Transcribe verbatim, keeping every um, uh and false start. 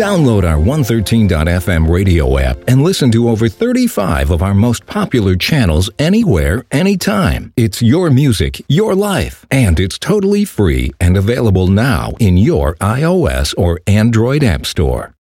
Download our one thirteen dot f m radio app and listen to over thirty-five of our most popular channels anywhere, anytime. It's your music, your life, and it's totally free and available now in your iOS or Android app store.